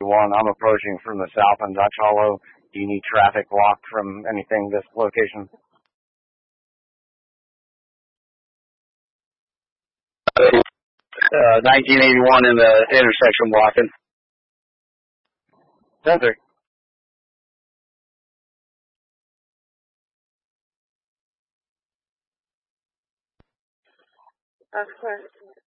One, I'm approaching from the south on Dutch Hollow. Do you need traffic blocked from anything this location? 1981 in the intersection blocking. Center. Of course.